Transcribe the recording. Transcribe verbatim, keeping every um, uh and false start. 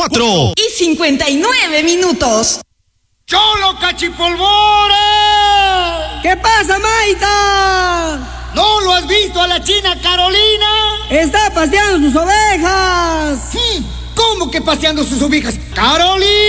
cuatro y cincuenta y nueve minutos. ¡Cholo Cachipolvora! ¿Qué pasa, Maita? ¿No lo has visto a la china Carolina? Está paseando sus ovejas. ¿Cómo que paseando sus ovejas? ¡Carolina!